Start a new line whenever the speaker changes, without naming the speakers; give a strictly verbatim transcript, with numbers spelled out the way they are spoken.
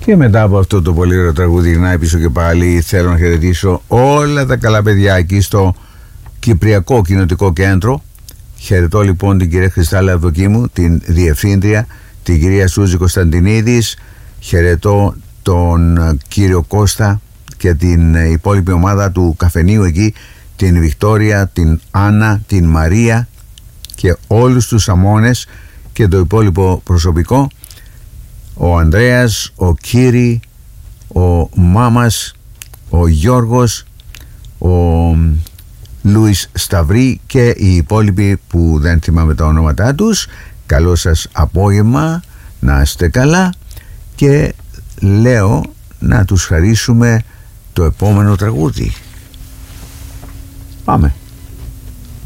Και μετά από αυτό το πολύ ωραίο τραγούδι γυρνάει πίσω και πάλι. Θέλω να χαιρετήσω όλα τα καλά παιδιά εκεί στο Κυπριακό Κοινοτικό Κέντρο. Χαιρετώ λοιπόν την κυρία Χριστάλλα Ευδοκίμου, την διευθύντρια, την κυρία Σούζη Κωνσταντινίδης. Χαιρετώ τον κύριο Κώστα και την υπόλοιπη ομάδα του καφενείου εκεί, την Βικτόρια, την Άννα, την Μαρία και όλους τους αμώνες και το υπόλοιπο προσωπικό. Ο Ανδρέας, ο Κύρι, ο Μάμας, ο Γιώργος, ο Λούις Σταυρή και οι υπόλοιποι που δεν θυμάμαι τα ονόματά τους. Καλό σας απόγευμα, να είστε καλά και λέω να τους χαρίσουμε το επόμενο τραγούδι. Πάμε.